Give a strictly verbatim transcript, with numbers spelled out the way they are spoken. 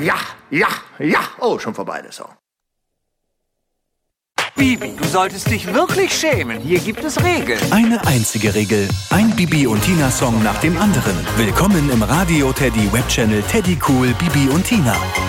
ja, ja, ja. Oh, schon vorbei der Song. Bibi, du solltest dich wirklich schämen. Hier gibt es Regeln. Eine einzige Regel. Ein Bibi und Tina-Song nach dem anderen. Willkommen im Radio Teddy Webchannel Teddy Cool Bibi und Tina.